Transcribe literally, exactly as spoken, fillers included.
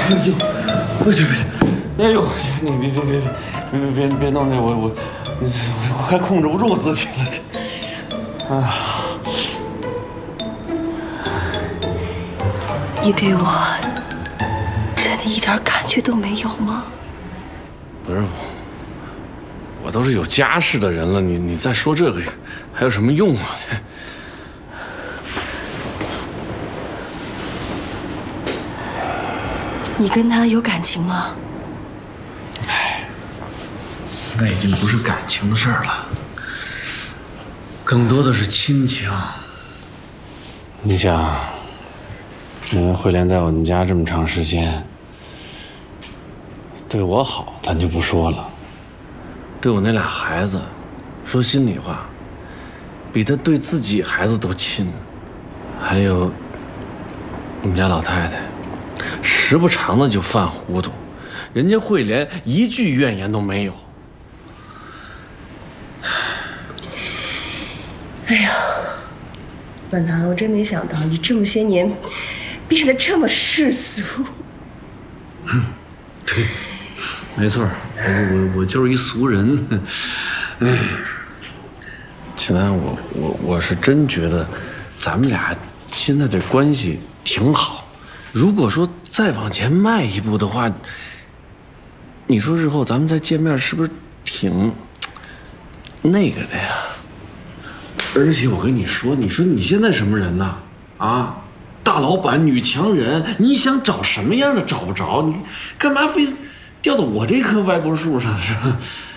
呦，别别别，哎呦，你别别别别别别别弄那我我，我还控制不住我自己了这。啊！ 你对我真的一点感觉都没有吗？ 不是我，我都是有家室的人了，你你再说这个还有什么用啊？ 你跟他有感情吗？ 哎，那已经不是感情的事儿了，更多的是亲情。你想，因为慧莲在我们家这么长时间，对我好，咱就不说了。对我那俩孩子，说心里话，比他对自己孩子都亲。还有我们家老太太，时不常的就犯糊涂，人家慧莲一句怨言都没有。 哎呀，万堂，我真没想到你这么些年变得这么世俗。 嗯，对，没错，我我我就是一俗人。哎，秦岚，我我我是真觉得咱们俩现在这关系挺好。如果说再往前迈一步的话，你说日后咱们再见面是不是挺那个的呀？而且我跟你说，你说你现在什么人呢？啊，大老板、女强人，你想找什么样的找不着？你干嘛非掉到我这棵歪脖树上是吧？